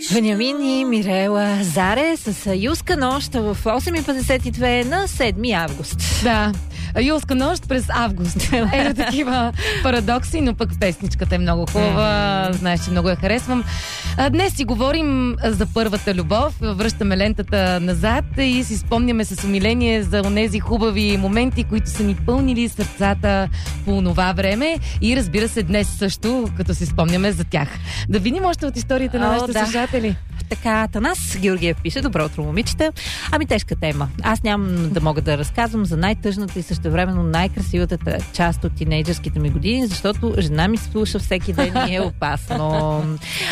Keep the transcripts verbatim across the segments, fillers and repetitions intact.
Вениамин и Мирела Заре с Юлска нощ в осем и петдесет и две на седми август. Да. Юлска нощ през август. Ето такива парадокси, но пък песничката е много хубава. Знаеш, че много я харесвам. А, днес си говорим за първата любов. Връщаме лентата назад и си спомняме с умиление за онези хубави моменти, които са ни пълнили сърцата по това време. И разбира се, днес също, като си спомняме за тях. Да видим още от историята на нашите да. слушатели. Така, Танас Георгиев пише: добро утро, момичета. Ами тежка тема. Аз нямам да мога да разказвам за най-тъжната и същевременно най-красивата част от тинейджърските ми години, защото жена ми слуша всеки ден и е опасно.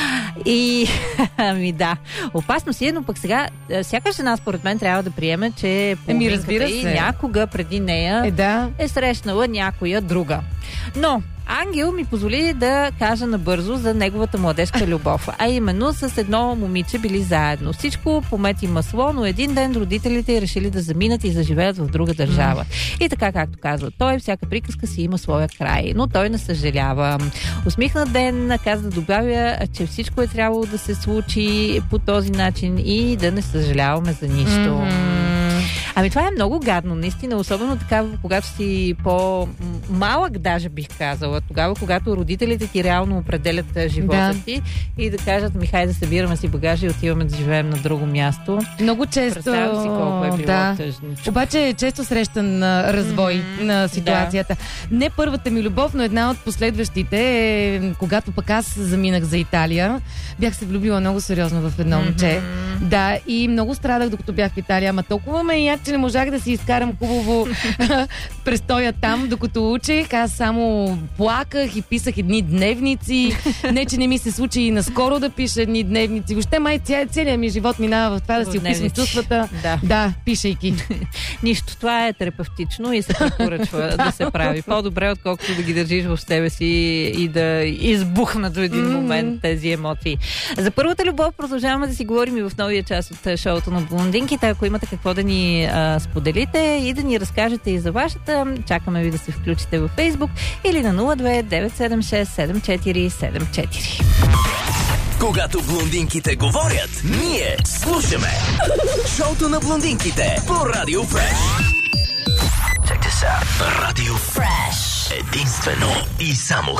И, ами да, опасно си е, но пък сега всяка жена според мен трябва да приеме, че половинката и някога преди нея е, да. е срещнала някоя друга. Но Ангел ми позволи да кажа набързо за неговата младежка любов. А именно с едно момиче били заедно. Всичко по мед и масло, но един ден родителите решили да заминат и заживеят в друга държава. И така, както казва той, всяка приказка си има своя край. Но той не съжалява. Усмихнат ден каза да добавя, че всичко е трябвало да се случи по този начин и да не съжаляваме за нищо. Mm-hmm. Ами това е много гадно, наистина, особено така, когато си по-малък, даже бих казала, тогава, когато родителите ти реално определят живота да. ти и да кажат: ми хайде да събираме си багажа и отиваме да живеем на друго място. Много често. Представям си колко е било да. тъжничко. Обаче е често срещан развой mm-hmm. на ситуацията. Да. Не първата ми любов, но една от последващите е, когато пък аз заминах за Италия. Бях се влюбила много сериозно в едно момче. Mm-hmm. Да, и много страдах, докато бях в Италия. Ама толкова ме як, че не можах да си изкарам хубаво престоя там, докато учих. Аз само плаках и писах едни дневници. Не, че не ми се случи и наскоро да пиша едни дневници. Въобще май ця, целият ми живот минава в това да си описвам чувствата. Да, да, пишейки. Нищо, това е терапевтично и се препоръчва да се прави. По-добре, отколкото да ги държиш в себе си и да избухна до един mm-hmm. момент тези емоции. За първата любов продължаваме да си говорим и в новия част от шоуто на блондинките. Ако имате какво да ни а, споделите и да ни разкажете и за вашата, чакаме ви да се включите във Фейсбук или на нула две девет седем шест седем четири седем четири. Когато блондинките говорят, ние слушаме. Шоуто на блондинките по Радио Фреш. Check this out. Радио Фреш. Единствено и само